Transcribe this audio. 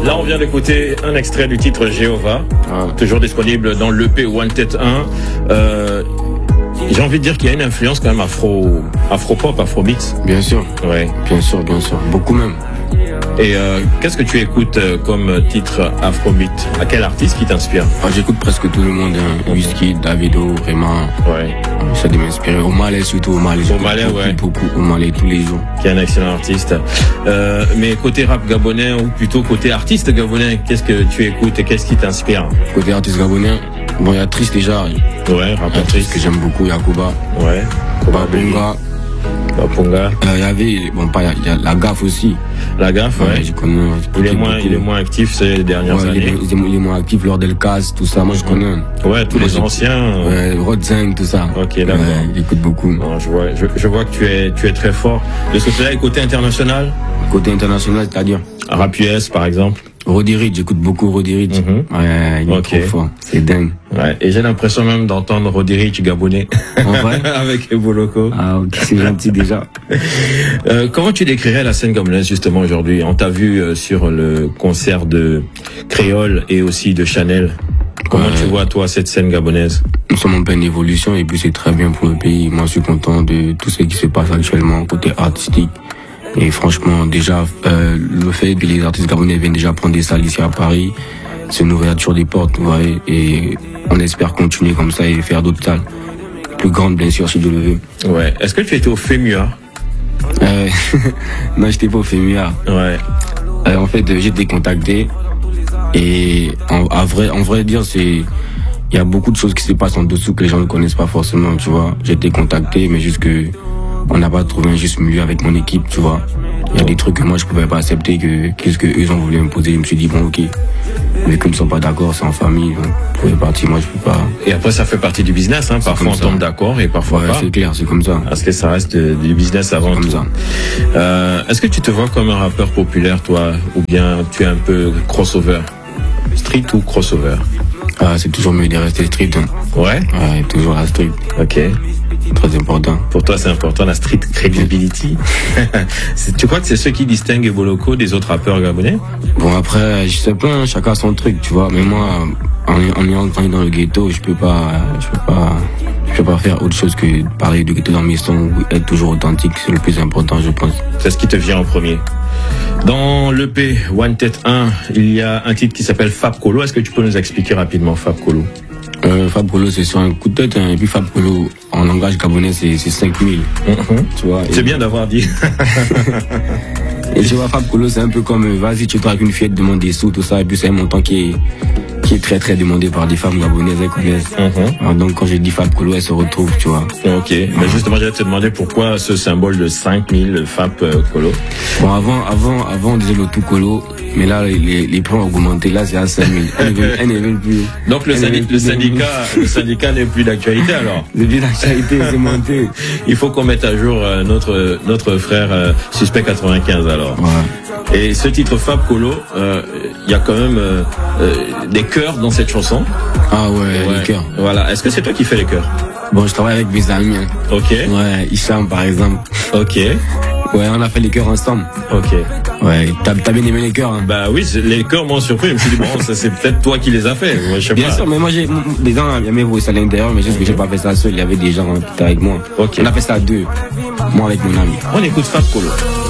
Là, on vient d'écouter un extrait du titre Jéhovah, toujours disponible dans l'EP Wanted 1. J'ai envie de dire qu'il y a une influence quand même afro-pop, afrobeat. Bien sûr. Ouais. Bien sûr. Beaucoup même. Et qu'est-ce que tu écoutes comme titre afrobeat? À quel artiste qui t'inspire? J'écoute presque tout le monde, hein. Wizkid, Davido, Rema. Ouais. Ça de m'inspirer. Omalé surtout, Omalé. Beaucoup, Omalé tous les jours. Qui est un excellent artiste. Mais côté rap gabonais ou plutôt côté artiste gabonais, qu'est-ce que tu écoutes et qu'est-ce qui t'inspire? Côté artiste gabonais, bon, il y a Triste déjà. Ouais, rappeur Triste que j'aime beaucoup, Yakuba. Ouais. Bapunga. Il y a la Gaffe aussi. La Gaffe, ouais. Je connais. Il est moins actif ces dernières années. Il est moins actif lors d'Elkaz, tout ça. Moi, je connais. Ouais, tous les anciens. Ouais, Rodzeng, tout ça. Ok, d'accord. Ouais, il écoute beaucoup. Non, je vois que tu es très fort. De ce côté-là, et côté international? Côté international, c'est-à-dire? Rap US, par exemple? Roddy Ricch, j'écoute beaucoup Roddy Ricch. Ouais, il est trop fort. C'est dingue. Ouais, et j'ai l'impression même d'entendre Roddy Ricch gabonais. En vrai? Avec Eboloko. Ah, ok, c'est gentil déjà. Comment tu décrirais la scène gabonaise justement aujourd'hui? On t'a vu sur le concert de Créole et aussi de Chanel. Comment tu vois toi cette scène gabonaise? Nous sommes en pleine évolution et puis c'est très bien pour le pays. Moi, je suis content de tout ce qui se passe actuellement côté artistique. Et franchement, déjà, le fait que les artistes gabonais viennent déjà prendre des salles ici à Paris, c'est une ouverture des portes, vous voyez, et on espère continuer comme ça et faire d'autres salles. Plus grandes, bien sûr, si de lever. Ouais. Est-ce que tu étais au FEMUA? Non, j'étais pas au FEMUA. Ouais. En fait, j'ai été contacté et en vrai dire, il y a beaucoup de choses qui se passent en dessous que les gens ne connaissent pas forcément, tu vois. J'ai été contacté, mais juste que on n'a pas trouvé un juste milieu avec mon équipe, tu vois. Il y a des trucs que moi je pouvais pas accepter, qu'est-ce que eux ont voulu imposer. Je me suis dit bon, ok, mais comme ils sont pas d'accord, c'est en famille, donc pour les parties, moi je peux pas. Et après ça fait partie du business, hein. Parfois on tombe d'accord et parfois pas. C'est clair, c'est comme ça. Parce que ça reste du business avant tout. Ça. Est-ce que tu te vois comme un rappeur populaire, toi, ou bien tu es un peu crossover, street ou crossover? C'est toujours mieux de rester street. Hein. Ouais. Ouais, toujours la street. Ok. Très important. Pour toi, c'est important la street credibility. Tu crois que c'est ce qui distingue Eboloko des autres rappeurs gabonais? Bon, après, je sais pas, hein, chacun son truc, tu vois. Mais moi, en ayant grandi dans le ghetto, je peux pas faire autre chose que parler du ghetto dans mes sons ou être toujours authentique. C'est le plus important, je pense. C'est ce qui te vient en premier. Dans l'EP Wanted 1, il y a un titre qui s'appelle Fab Kolo. Est-ce que tu peux nous expliquer rapidement Fab Kolo? Fab Kolo, c'est sur un coup de tête, hein. Et puis Fab Kolo, en langage gabonais, c'est 5000. Tu vois. C'est bien d'avoir dit. Et tu vois, Fab Kolo, c'est un peu comme, vas-y, tu dragues une fillette, demande des sous, tout ça, et puis c'est un montant qui est très très demandé par des femmes gabonaises, elles connaissent. Alors, donc quand je dis Fab Kolo, elles se retrouvent, tu vois. Ok, mais justement j'allais te demander pourquoi ce symbole de 5000 Fab Kolo. Bon, avant on disait le tout Kolo, mais là les prix ont augmenté, là c'est à 5000. Elles ne veulent plus. Donc le syndicat n'est plus d'actualité alors. C'est plus d'actualité, c'est monté. Il faut qu'on mette à jour notre frère Suspect 95 alors. Ouais. Et ce titre Fab Kolo, il y a quand même des chœurs dans cette chanson. Ah ouais, les chœurs. Voilà. Est-ce que c'est toi qui fais les chœurs? Bon, je travaille avec mes amis. Hein. Ok. Ouais, Hicham par exemple. Ok. Ouais, on a fait les chœurs ensemble. Ok. Ouais, t'as bien aimé les chœurs, hein? Bah oui, les chœurs m'ont surpris. Je me suis dit, bon, ça c'est peut-être toi qui les as fait. Moi, je sais bien pas. Sûr, mais moi des gens aimaient vous à l'intérieur, mais juste que j'ai pas fait ça seul. Il y avait des gens qui étaient avec moi. Ok. On a fait ça à deux. Moi avec mon ami. On écoute Fab Kolo.